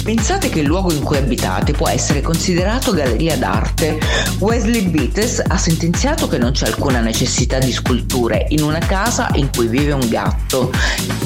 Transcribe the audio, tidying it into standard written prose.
Pensate che il luogo in cui abitate può essere considerato galleria d'arte. Wesley Beates ha sentenziato che non c'è alcuna necessità di sculture in una casa in cui vive un gatto.